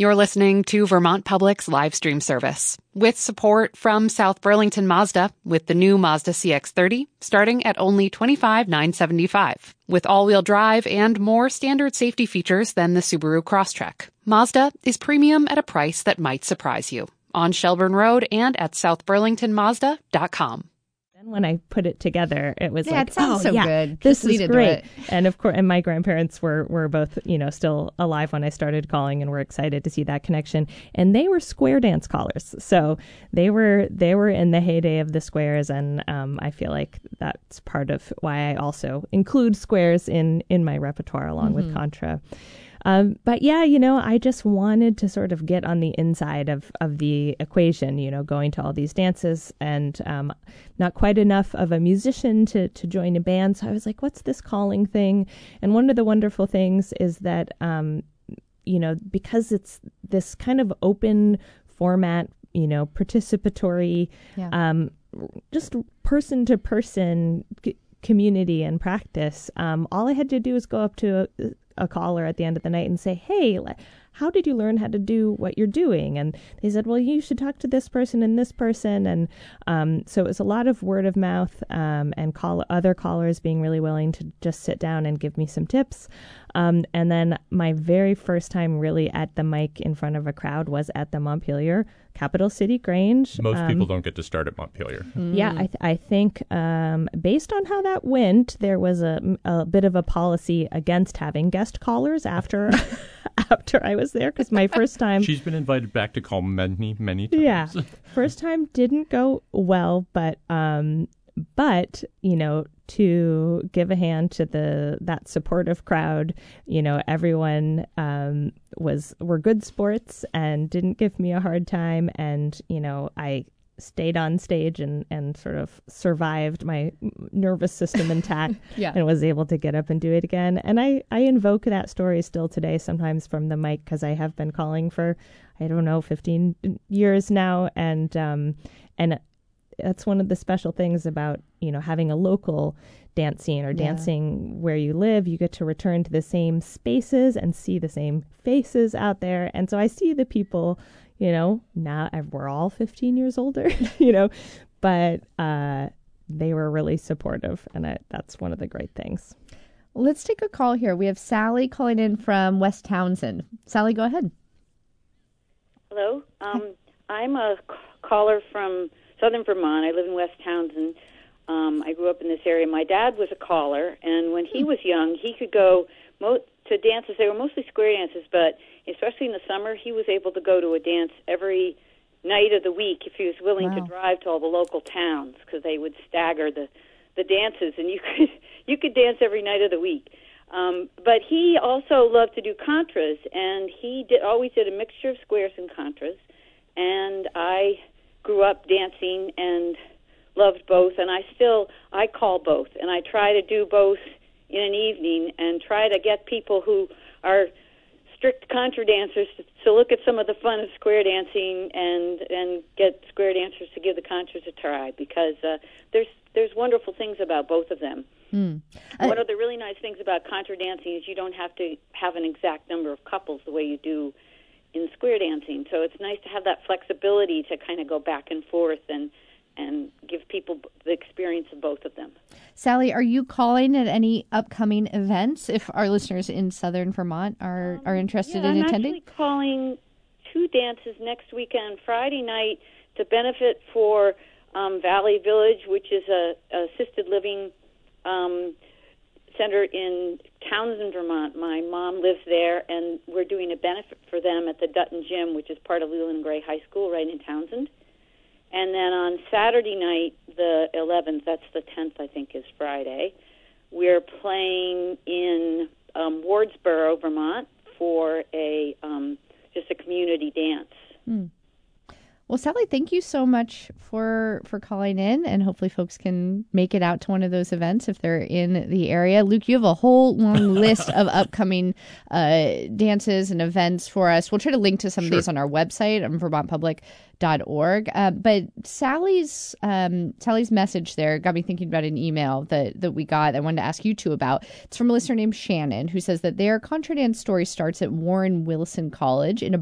You're listening to Vermont Public's live stream service with support from South Burlington Mazda with the new Mazda CX-30 starting at only $25,975 with all-wheel drive and more standard safety features than the Subaru Crosstrek. Mazda is premium at a price that might surprise you on Shelburne Road and at southburlingtonmazda.com. When I put it together, it was like, it sounds so good. This is great. And of course, and my grandparents were both, still alive when I started calling, and were excited to see that connection. And they were square dance callers, so they were in the heyday of the squares, and I feel like that's part of why I also include squares in my repertoire along with contra. But yeah, I just wanted to sort of get on the inside of the equation, going to all these dances, and not quite enough of a musician to join a band. So I was like, what's this calling thing? And one of the wonderful things is that, because it's this kind of open format, participatory, just person to person community and practice, all I had to do was go up to a caller at the end of the night and say, hey, how did you learn how to do what you're doing? And they said, well, you should talk to this person and this person. And so it was a lot of word of mouth, and other callers being really willing to just sit down and give me some tips. And then my very first time really at the mic in front of a crowd was at the Montpelier Capital City Grange. Most people don't get to start at Montpelier. Yeah, I think based on how that went, there was a bit of a policy against having guest callers after I was there, because my first time... She's been invited back to call many, many times. Yeah, first time didn't go well, but to give a hand to that supportive crowd, everyone were good sports and didn't give me a hard time, and I stayed on stage and sort of survived my nervous system intact and was able to get up and do it again. And I invoke that story still today, sometimes from the mic, because I have been calling for 15 years now, and that's one of the special things about, having a local dance scene or dancing where you live. You get to return to the same spaces and see the same faces out there. And so I see the people, now we're all 15 years older, but they were really supportive. And that's one of the great things. Let's take a call here. We have Sally calling in from West Townsend. Sally, go ahead. Hello. I'm a caller from Southern Vermont. I live in West Townsend. I grew up in this area. My dad was a caller, and when he was young, he could go to dances. They were mostly square dances, but especially in the summer, he was able to go to a dance every night of the week if he was willing to drive to all the local towns, because they would stagger the dances, and you could dance every night of the week. But he also loved to do contras, and he always did a mixture of squares and contras, and I grew up dancing and loved both, and I call both, and I try to do both in an evening and try to get people who are strict contra dancers to look at some of the fun of square dancing and get square dancers to give the contras a try, because there's wonderful things about both of them. One of the really nice things about contra dancing is you don't have to have an exact number of couples the way you do in square dancing. So it's nice to have that flexibility to kind of go back and forth and give people the experience of both of them. Sally, are you calling at any upcoming events if our listeners in Southern Vermont are interested in attending? I'm actually calling two dances next weekend, Friday night, to benefit for Valley Village, which is a assisted living center in Townsend, Vermont. My mom lives there, and we're doing a benefit for them at the Dutton Gym, which is part of Leland Gray High School right in Townsend. And then on Saturday night, the 11th, that's the 10th, I think, is Friday, we're playing in Wardsboro, Vermont, for just a community dance. Well, Sally, thank you so much for calling in, and hopefully folks can make it out to one of those events if they're in the area. Luke, you have a whole long list of upcoming dances and events for us. We'll try to link to some of these on our website, vermontpublic.org. But Sally's message there got me thinking about an email that we got that I wanted to ask you two about. It's from a listener named Shannon, who says that their contra dance story starts at Warren Wilson College in a